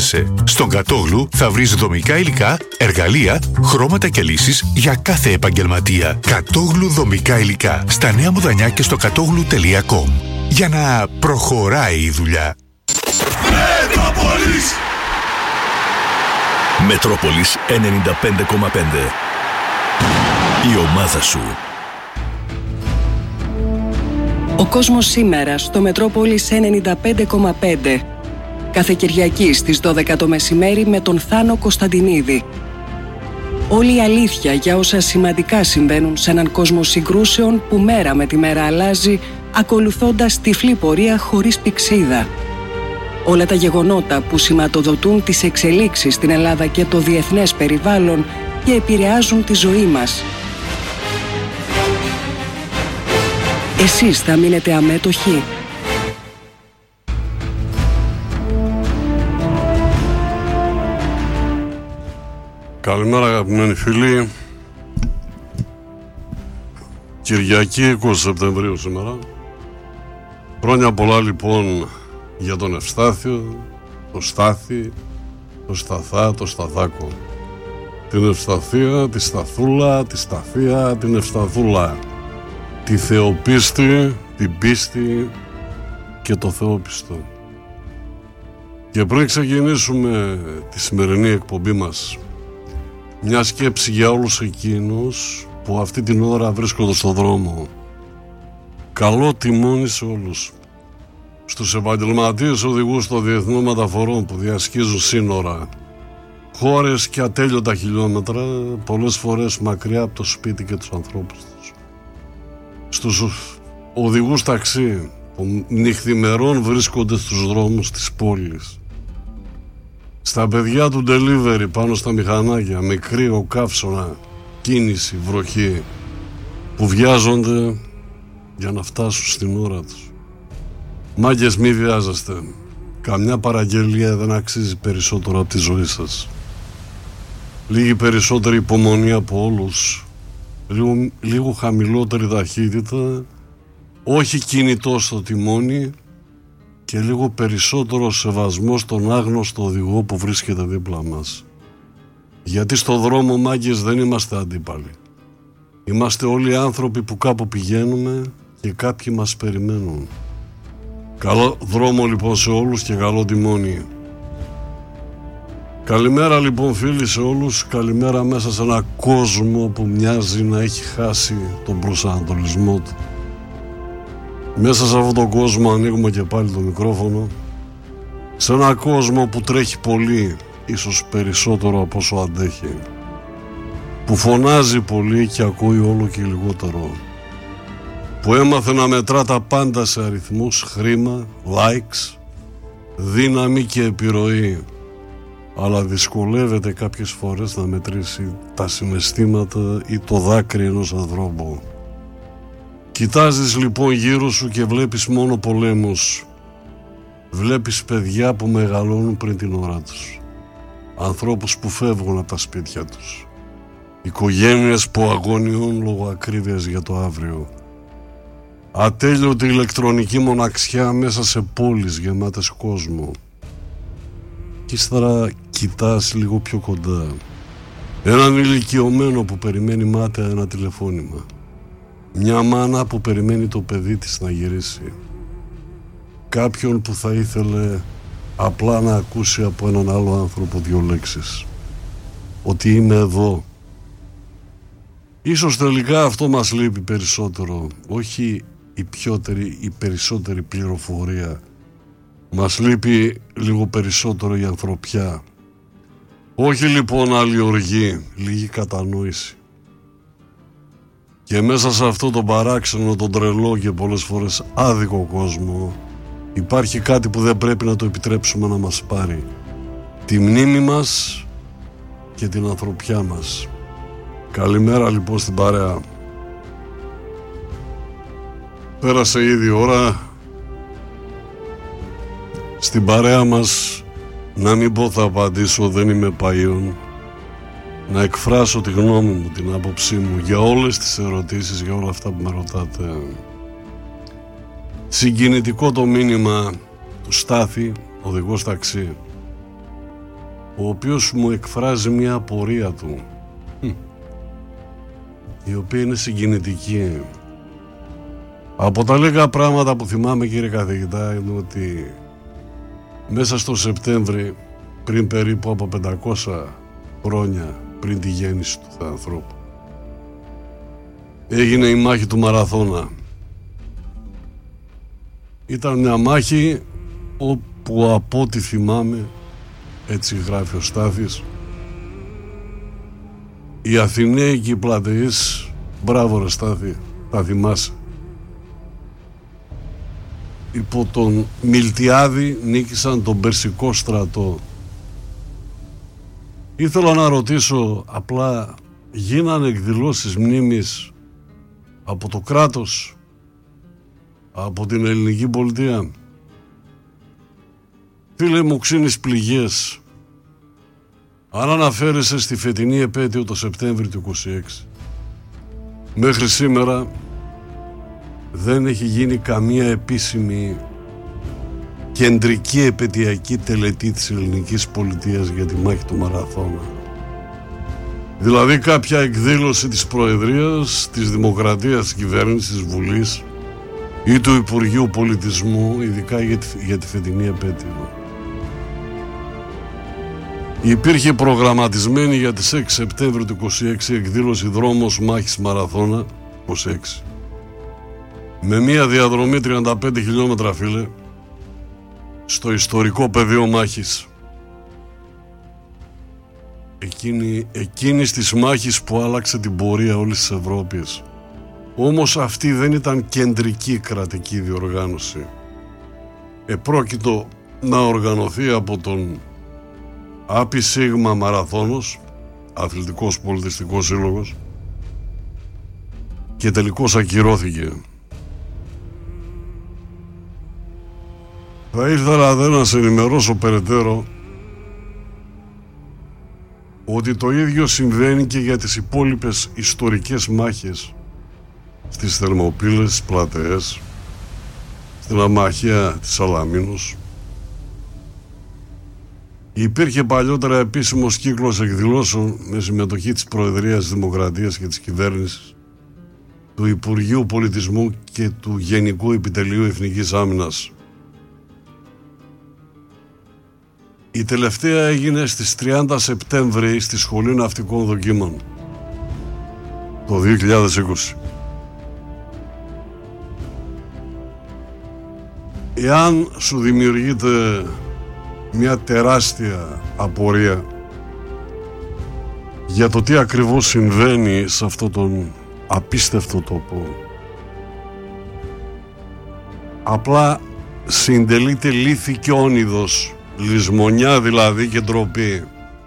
χρειάζεσαι. Στον Κατόγλου θα βρεις δομικά υλικά, εργαλεία, χρώματα και λύσεις για κάθε επαγγελματία. Κατόγλου δομικά υλικά. Στα Νέα Μουδανιά και στο κατόγλου.com. Για να προχωράει η δουλειά. Μετρόπολης. Μετρόπολης 95,5. Η ομάδα σου. Ο κόσμος σήμερα στο Μετρόπολης 95,5. Κάθε Κυριακή στις 12 το μεσημέρι με τον Θάνο Κωνσταντινίδη. Όλη η αλήθεια για όσα σημαντικά συμβαίνουν σε έναν κόσμο συγκρούσεων που μέρα με τη μέρα αλλάζει, ακολουθώντας τυφλή πορεία χωρίς πηξίδα. Όλα τα γεγονότα που σηματοδοτούν τις εξελίξεις στην Ελλάδα και το διεθνές περιβάλλον και επηρεάζουν τη ζωή μας. Εσείς θα μείνετε αμέτωχοι? Καλημέρα αγαπημένοι φίλοι. Κυριακή 20 Σεπτεμβρίου σήμερα. Χρόνια πολλά λοιπόν για τον Ευστάθιο, το Στάθη, το Σταθά, το Σταθάκο. Την Ευσταθία, τη Σταθούλα, τη Σταθία, την Ευσταθούλα. Τη Θεοπίστη, την Πίστη και το Θεόπιστο. Και πριν ξεκινήσουμε τη σημερινή εκπομπή μας, μια σκέψη για όλους εκείνους που αυτή την ώρα βρίσκονται στον δρόμο. Καλό τιμόνι σε όλους. Στους επαγγελματίες οδηγούς των διεθνών μεταφορών που διασχίζουν σύνορα, χώρες και ατέλειωτα χιλιόμετρα, πολλές φορές μακριά από το σπίτι και τους ανθρώπους τους. Στους οδηγούς ταξί που νυχθημερών βρίσκονται στους δρόμους της πόλης. Στα παιδιά του delivery πάνω στα μηχανάκια, με κρύο, καύσωνα, κίνηση, βροχή, που βιάζονται για να φτάσουν στην ώρα τους. Μάγκες, μη βιάζεστε. Καμιά παραγγελία δεν αξίζει περισσότερο από τη ζωή σας. Λίγη περισσότερη υπομονή από όλους, λίγο χαμηλότερη ταχύτητα, όχι κινητό στο τιμόνι και λίγο περισσότερο σεβασμό στον άγνωστο οδηγό που βρίσκεται δίπλα μας. Γιατί στο δρόμο, μάγκες, δεν είμαστε αντίπαλοι. Είμαστε όλοι άνθρωποι που κάπου πηγαίνουμε και κάποιοι μας περιμένουν. Καλό δρόμο λοιπόν σε όλους και καλό τιμόνι. Καλημέρα λοιπόν φίλοι σε όλους. Καλημέρα μέσα σε ένα κόσμο που μοιάζει να έχει χάσει τον προσανατολισμό του. Μέσα σε αυτόν τον κόσμο ανοίγουμε και πάλι το μικρόφωνο. Σε ένα κόσμο που τρέχει πολύ, ίσως περισσότερο από όσο αντέχει. Που φωνάζει πολύ και ακούει όλο και λιγότερο. Που έμαθε να μετρά τα πάντα σε αριθμούς, χρήμα, likes, δύναμη και επιρροή. Αλλά δυσκολεύεται κάποιες φορές να μετρήσει τα συναισθήματα ή το δάκρυ ενός ανθρώπου. Κοιτάζεις λοιπόν γύρω σου και βλέπεις μόνο πολέμους. Βλέπεις παιδιά που μεγαλώνουν πριν την ώρα τους. Ανθρώπους που φεύγουν από τα σπίτια τους. Οικογένειες που αγωνιούν λόγω ακρίβειας για το αύριο. Ατέλειωτη ηλεκτρονική μοναξιά μέσα σε πόλεις γεμάτες κόσμο. Και ύστερα κοιτάς λίγο πιο κοντά. Έναν ηλικιωμένο που περιμένει μάταια ένα τηλεφώνημα. Μια μάνα που περιμένει το παιδί της να γυρίσει. Κάποιον που θα ήθελε απλά να ακούσει από έναν άλλο άνθρωπο δύο λέξεις. Ότι είμαι εδώ. Ίσως τελικά αυτό μας λείπει περισσότερο. Όχι η περισσότερη πληροφορία. Μας λείπει λίγο περισσότερο η ανθρωπιά. Όχι λοιπόν άλλη οργή, λίγη κατανόηση. Και μέσα σε αυτό το παράξενο, τον τρελό και πολλές φορές άδικο κόσμο, υπάρχει κάτι που δεν πρέπει να το επιτρέψουμε να μας πάρει. Τη μνήμη μας και την ανθρωπιά μας. Καλημέρα λοιπόν στην παρέα. Πέρασε ήδη ώρα. Στην παρέα μας, να μην πω θα απαντήσω, δεν είμαι παΐων, να εκφράσω τη γνώμη μου, την άποψή μου για όλες τις ερωτήσεις, για όλα αυτά που με ρωτάτε. Συγκινητικό το μήνυμα του Στάθη, οδηγός ταξί. ο οποίος μου εκφράζει μια απορία του, η οποία είναι συγκινητική. Από τα λίγα πράγματα που θυμάμαι, κύριε καθηγητά, είναι ότι μέσα στο Σεπτέμβρη, πριν περίπου από 500 χρόνια πριν τη γέννηση του Θεανθρώπου, έγινε η μάχη του Μαραθώνα. Ήταν μια μάχη όπου, από ό,τι θυμάμαι, έτσι γράφει ο Στάθης, οι Αθηναίοι και οι Πλατεείς, μπράβο ρε Στάθη, τα θυμάσαι, υπό τον Μιλτιάδη νίκησαν τον Περσικό στρατό. Ήθελα να ρωτήσω, απλά γίνανε εκδηλώσεις μνήμης από το κράτος, από την ελληνική πολιτεία? Φίλε μου, ξύνεις πληγές. Αν αναφέρεσαι στη φετινή επέτειο το Σεπτέμβρη του 26, μέχρι σήμερα δεν έχει γίνει καμία επίσημη κεντρική επαιτειακή τελετή της ελληνικής πολιτείας για τη μάχη του Μαραθώνα. Δηλαδή κάποια εκδήλωση της Προεδρίας, της Δημοκρατίας, της Κυβέρνησης, της Βουλής ή του Υπουργείου Πολιτισμού, ειδικά για τη φετινή επέτειο. Υπήρχε προγραμματισμένη για τις 6 Σεπτέμβρη του 26 εκδήλωση «Δρόμος Μάχης Μαραθώνα 26». Με μια διαδρομή 35 χιλιόμετρα, φίλε, στο ιστορικό πεδίο μάχης. Εκείνης της μάχης που άλλαξε την πορεία όλης της Ευρώπης. Όμως αυτή δεν ήταν κεντρική κρατική διοργάνωση. Επρόκειτο να οργανωθεί από τον ΑΠ Σίγμα Μαραθώνος, Αθλητικός Πολιτιστικός Σύλλογος, και τελικώς ακυρώθηκε. Θα ήθελα να σε ενημερώσω περαιτέρω ότι το ίδιο συμβαίνει και για τις υπόλοιπες ιστορικές μάχες στις Θερμοπύλες, στις Πλατεές, στην αμαχία της Σαλαμίνους. Υπήρχε παλιότερα επίσημος κύκλος εκδηλώσεων με συμμετοχή της Προεδρίας της Δημοκρατίας και της Κυβέρνησης, του Υπουργείου Πολιτισμού και του Γενικού Επιτελείου Εθνικής Άμυνας. Η τελευταία έγινε στις 30 Σεπτέμβρη στη Σχολή Ναυτικών Δοκίμων το 2020. Εάν σου δημιουργείται μια τεράστια απορία για το τι ακριβώς συμβαίνει σε αυτόν τον απίστευτο τόπο, απλά συντελείται λύθη και όνειδος, λησμονιά δηλαδή και ντροπή.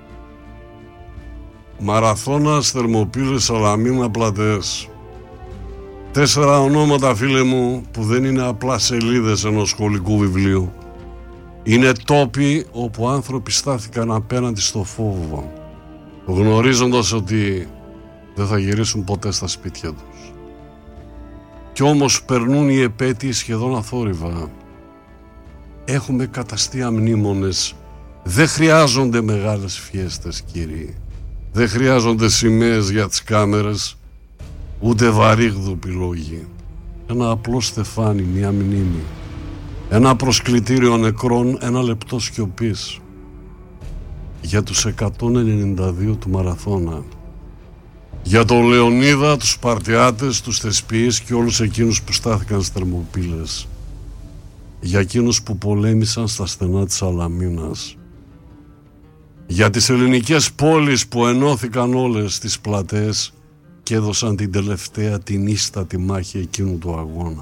Μαραθώνας, Θερμοπύλες, Σαλαμίνα, Πλατεές. 4 ονόματα, φίλε μου, που δεν είναι απλά σελίδες ενός σχολικού βιβλίου. Είναι τόποι όπου άνθρωποι στάθηκαν απέναντι στο φόβο, γνωρίζοντας ότι δεν θα γυρίσουν ποτέ στα σπίτια τους. Κι όμως περνούν οι επέτειοι σχεδόν αθόρυβα. Έχουμε καταστεί αμνήμονες. Δεν χρειάζονται μεγάλες φιέστες, κύριοι. Δεν χρειάζονται σημαίες για τις κάμερες, ούτε βαρύγδουποι λόγοι. Ένα απλό στεφάνι, μια μνήμη. Ένα προσκλητήριο νεκρών, ένα λεπτό σιωπής. Για τους 192 του Μαραθώνα. Για τον Λεωνίδα, τους Σπαρτιάτες, τους Θεσποιείς και όλους εκείνους που στάθηκαν στις Θερμοπύλες. Για εκείνους που πολέμησαν στα στενά της Σαλαμίνας. Για τις ελληνικές πόλεις που ενώθηκαν όλες στις Πλατεές και έδωσαν την τελευταία, την ίστατη μάχη εκείνου του αγώνα.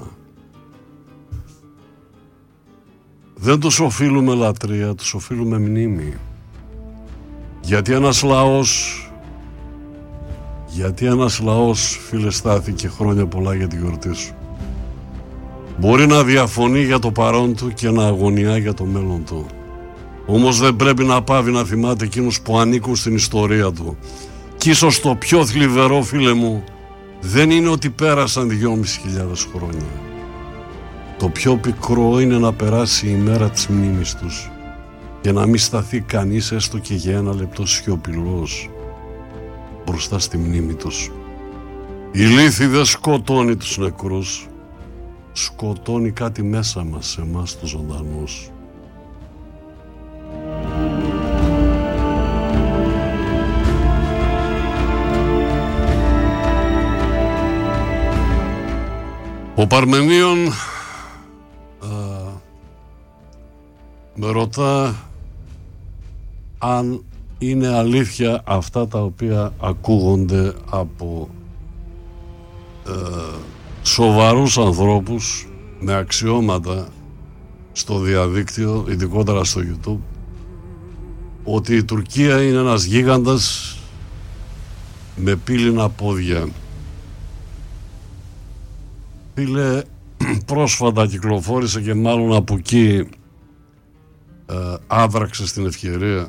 Δεν τους οφείλουμε λατρεία, τους οφείλουμε μνήμη. Γιατί ένας λαός, φίλε Στάθη, και χρόνια πολλά για τη γιορτή σου, μπορεί να διαφωνεί για το παρόν του και να αγωνιά για το μέλλον του. Όμως δεν πρέπει να πάβει να θυμάται εκείνους που ανήκουν στην ιστορία του. Κι ίσως το πιο θλιβερό, φίλε μου, δεν είναι ότι πέρασαν 2.500 χρόνια. Το πιο πικρό είναι να περάσει η μέρα της μνήμης τους και να μην σταθεί κανείς έστω και για ένα λεπτό σιωπηλός μπροστά στη μνήμη τους. Η λύθη δεν σκοτώνει τους νεκρούς, σκοτώνει κάτι μέσα μας, σε εμάς τους ζωντανούς. Ο Παρμενίων με ρωτά αν είναι αλήθεια αυτά τα οποία ακούγονται από σοβαρούς ανθρώπους με αξιώματα στο διαδίκτυο, ειδικότερα στο YouTube, ότι η Τουρκία είναι ένας γίγαντας με πύληνα πόδια. Φίλε, πρόσφατα κυκλοφόρησε και μάλλον από εκεί άδραξε στην ευκαιρία,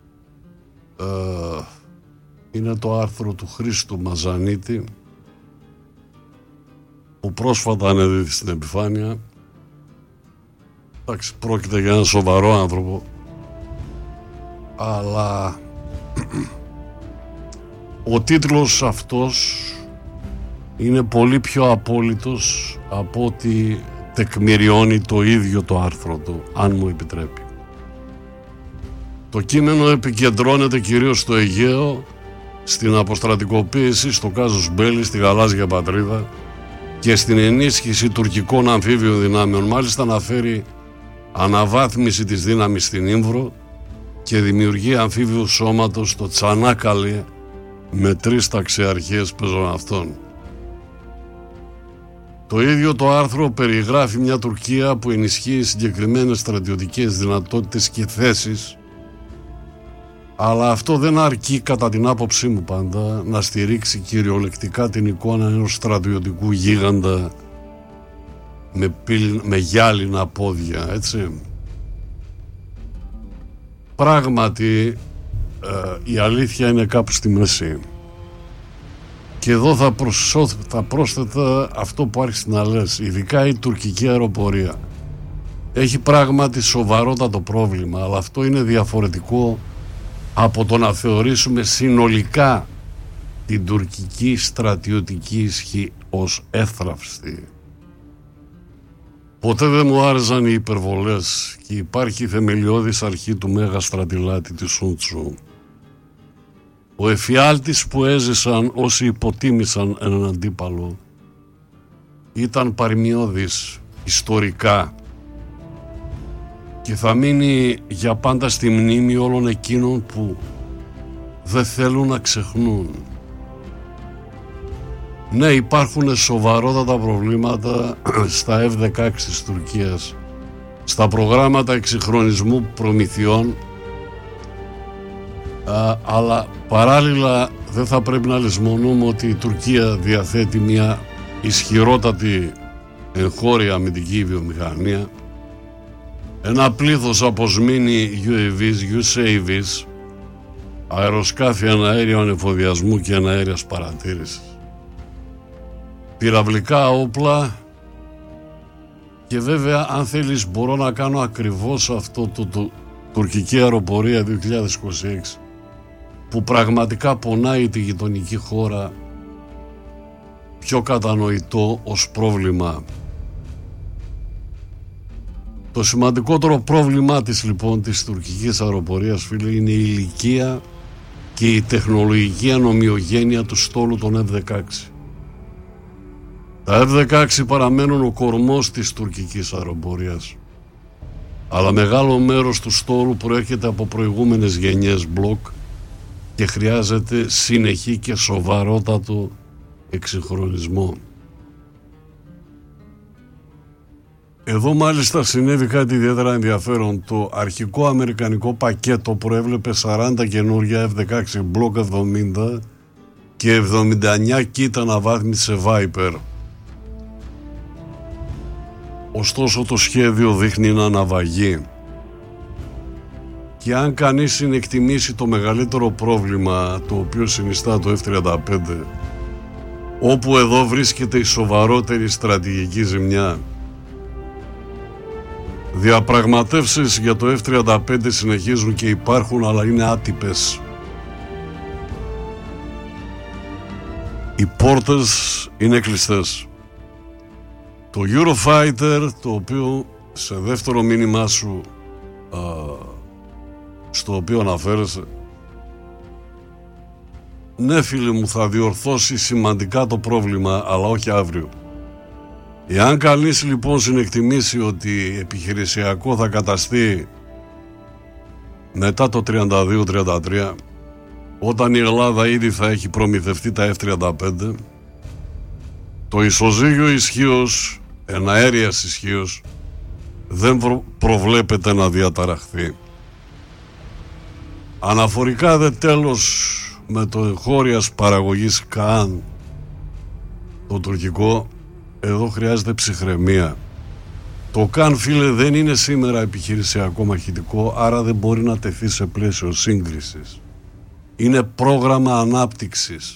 είναι το άρθρο του Χρήστου Μαζανίτη που πρόσφατα ανεδείχθη στην επιφάνεια. Εντάξει, πρόκειται για έναν σοβαρό άνθρωπο, αλλά ο τίτλος αυτός είναι πολύ πιο απόλυτος από ό,τι τεκμηριώνει το ίδιο το άρθρο του, αν μου επιτρέπει. Το κείμενο επικεντρώνεται κυρίως στο Αιγαίο, στην αποστρατικοποίηση, στο κάζους μπέλι, στη γαλάζια πατρίδα και στην ενίσχυση τουρκικών αμφίβιων δυνάμεων. Μάλιστα αναφέρει αναβάθμιση της δύναμης στην Ήμβρο και δημιουργία αμφίβιου σώματος στο Τσανάκαλι με 3 ταξιαρχίες πεζοναυτών. Το ίδιο το άρθρο περιγράφει μια Τουρκία που ενισχύει συγκεκριμένες στρατιωτικές δυνατότητες και θέσεις, αλλά αυτό δεν αρκεί, κατά την άποψή μου πάντα, να στηρίξει κυριολεκτικά την εικόνα ενός στρατιωτικού γίγαντα με γυάλινα πόδια, έτσι. Πράγματι η αλήθεια είναι κάπου στη μέση. Και εδώ θα πρόσθετα αυτό που άρχισε να λες, ειδικά η τουρκική αεροπορία. Έχει πράγματι σοβαρότατο πρόβλημα, αλλά αυτό είναι διαφορετικό από το να θεωρήσουμε συνολικά την τουρκική στρατιωτική ισχύ ως εύθραυστη. Ποτέ δεν μου άρεσαν οι υπερβολές και υπάρχει θεμελιώδης αρχή του Μέγα Στρατιλάτη της Σούντσου. Ο εφιάλτης που έζησαν όσοι υποτίμησαν έναν αντίπαλο ήταν παροιμιώδης ιστορικά και θα μείνει για πάντα στη μνήμη όλων εκείνων που δεν θέλουν να ξεχνούν. Ναι, υπάρχουν σοβαρότατα προβλήματα στα F-16 της Τουρκίας, στα προγράμματα εξυγχρονισμού προμηθειών, αλλά παράλληλα δεν θα πρέπει να λησμονούμε ότι η Τουρκία διαθέτει μια ισχυρότατη εγχώρια αμυντική βιομηχανία, ένα πλήθος από σμήνη UAVs, USAVs, αεροσκάφη αναέριου ανεφοδιασμού και αναέριας παρατήρησης, πυραυλικά όπλα και βέβαια, αν θέλεις, μπορώ να κάνω ακριβώς αυτό το τουρκική αεροπορία 2026 που πραγματικά πονάει τη γειτονική χώρα πιο κατανοητό ως πρόβλημα. Το σημαντικότερο πρόβλημά της λοιπόν της τουρκικής αεροπορίας, φίλε, είναι η ηλικία και η τεχνολογική ανομοιογένεια του στόλου των F-16. Τα F-16 παραμένουν ο κορμός της τουρκικής αεροπορίας, αλλά μεγάλο μέρος του στόλου προέρχεται από προηγούμενες γενιές μπλοκ και χρειάζεται συνεχή και σοβαρότατο εξυγχρονισμό. Εδώ μάλιστα συνέβη κάτι ιδιαίτερα ενδιαφέρον. Το αρχικό αμερικανικό πακέτο προέβλεπε 40 καινούργια F-16 Block 70 και 79 kit αναβάθμιση σε Viper. Ωστόσο το σχέδιο δείχνει να αναβαγεί. Και αν κανείς συνεκτιμήσει το μεγαλύτερο πρόβλημα το οποίο συνιστά το F-35, όπου εδώ βρίσκεται η σοβαρότερη στρατηγική ζημιά, Διαπραγματεύσεις για το F-35 συνεχίζουν και υπάρχουν, αλλά είναι άτυπες. Οι πόρτες είναι κλειστές. Το Eurofighter, το οποίο σε δεύτερο μήνυμά σου στο οποίο αναφέρεσαι, ναι φίλε μου, θα διορθώσει σημαντικά το πρόβλημα, αλλά όχι αύριο. Εάν κανείς λοιπόν συνεκτιμήσει ότι επιχειρησιακό θα καταστεί μετά το 32-33, όταν η Ελλάδα ήδη θα έχει προμηθευτεί τα F-35, το ισοζύγιο ισχύως, εναέριας ισχύως, δεν προβλέπεται να διαταραχθεί. Αναφορικά δε τέλος με το εγχώριας παραγωγής ΚΑΑΝ, το τουρκικό, εδώ χρειάζεται ψυχραιμία. Το ΚΑΑΝ, φίλε, δεν είναι σήμερα επιχειρησιακό μαχητικό, άρα δεν μπορεί να τεθεί σε πλαίσιο σύγκρισης. Είναι πρόγραμμα ανάπτυξης.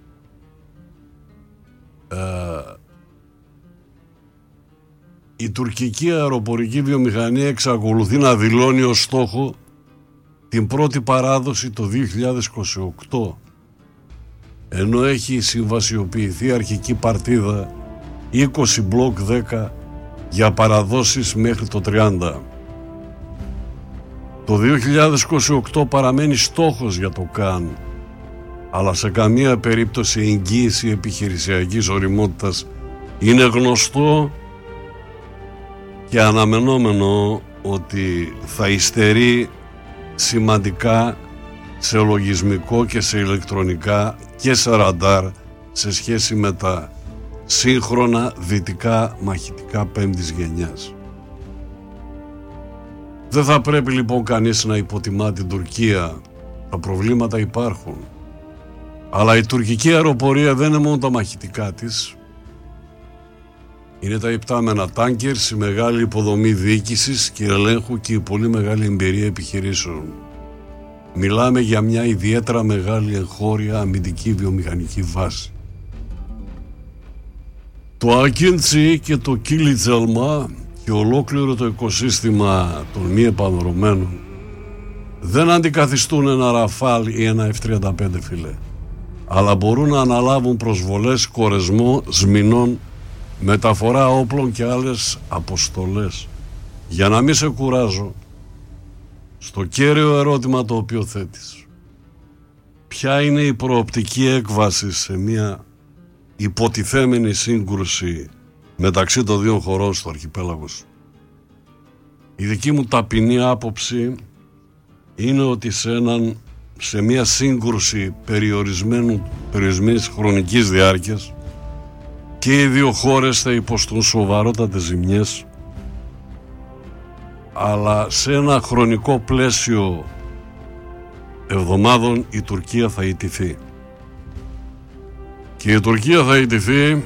Η τουρκική αεροπορική βιομηχανία εξακολουθεί να δηλώνει ως στόχο την πρώτη παράδοση το 2028, ενώ έχει συμβασιοποιηθεί αρχική παρτίδα 20 μπλοκ 10 για παραδόσεις μέχρι το 30. Το 2028 παραμένει στόχος για το ΚΑΑΝ, αλλά σε καμία περίπτωση εγγύηση επιχειρησιακής ωριμότητας. Είναι γνωστό και αναμενόμενο ότι θα υστερεί σημαντικά σε λογισμικό και σε ηλεκτρονικά και σε ραντάρ σε σχέση με τα σύγχρονα δυτικά μαχητικά πέμπτης γενιάς. Δεν θα πρέπει λοιπόν κανείς να υποτιμά την Τουρκία. Τα προβλήματα υπάρχουν, αλλά η τουρκική αεροπορία δεν είναι μόνο τα μαχητικά της. Είναι τα υπτάμενα τάνκερς, η μεγάλη υποδομή διοίκησης και ελέγχου και η πολύ μεγάλη εμπειρία επιχειρήσεων. Μιλάμε για μια ιδιαίτερα μεγάλη εγχώρια αμυντική βιομηχανική βάση. Το Ακίντσι και το Κίλιτζαλμά και ολόκληρο το οικοσύστημα των μη επανδρομένων δεν αντικαθιστούν ένα Ραφάλ ή ένα F-35, φίλε, αλλά μπορούν να αναλάβουν προσβολές, κορεσμό, σμηνών, μεταφορά όπλων και άλλες αποστολές. Για να μην σε κουράζω, στο κέριο ερώτημα το οποίο θέτεις, ποια είναι η προοπτική έκβαση σε μια υποτιθέμενη σύγκρουση μεταξύ των δύο χωρών στο αρχιπέλαγος, η δική μου ταπεινή άποψη είναι ότι σε μια σύγκρουση περιορισμένης χρονικής διάρκειας και οι δύο χώρες θα υποστούν σοβαρότατες ζημιές, αλλά σε ένα χρονικό πλαίσιο εβδομάδων η Τουρκία θα ιτηθεί. Και η Τουρκία θα ιτηθεί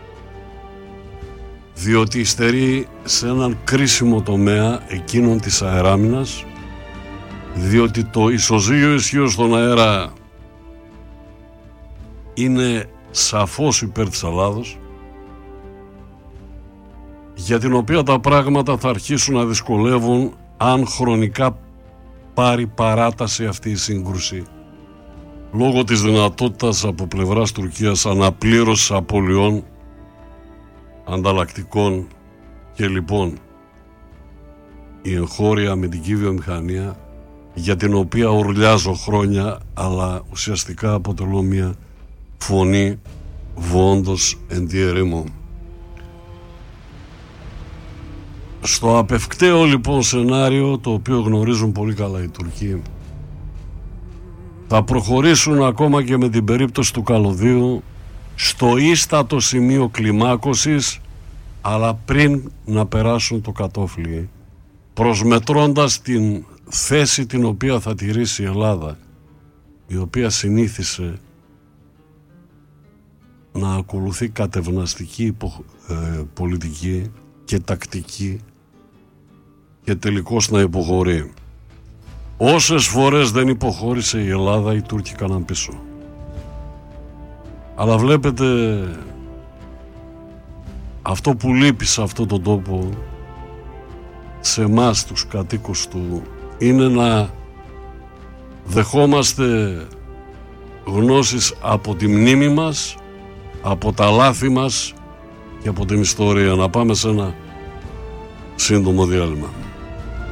διότι υστερεί σε έναν κρίσιμο τομέα εκείνων της αεράμινας, διότι το ισοζύγιο ισχύως στον αέρα είναι σαφώς υπέρ της Ελλάδος, για την οποία τα πράγματα θα αρχίσουν να δυσκολεύουν αν χρονικά πάρει παράταση αυτή η σύγκρουση, λόγω της δυνατότητας από πλευράς Τουρκίας αναπλήρωσης απολειών, ανταλλακτικών και λοιπόν η εγχώρια αμυντική βιομηχανία, για την οποία ουρλιάζω χρόνια, αλλά ουσιαστικά αποτελώ μια φωνή βοόντος εν τη ερήμο. Στο απευκταίο λοιπόν σενάριο, το οποίο γνωρίζουν πολύ καλά οι Τουρκοί, θα προχωρήσουν ακόμα και με την περίπτωση του καλωδίου στο ίστατο σημείο κλιμάκωσης, αλλά πριν να περάσουν το κατόφλι, προσμετρώντας την θέση την οποία θα τηρήσει η Ελλάδα, η οποία συνήθισε να ακολουθεί κατευναστική πολιτική και τακτική και τελικώς να υποχωρεί. Όσες φορές δεν υποχώρησε η Ελλάδα, οι Τούρκοι κάναν πίσω. Αλλά βλέπετε, αυτό που λείπει σε αυτόν τον τόπο σε εμάς τους κατοίκους του είναι να δεχόμαστε γνώσεις από τη μνήμη μας, από τα λάθη μας και από την ιστορία. Να πάμε σε ένα σύντομο διάλειμμα.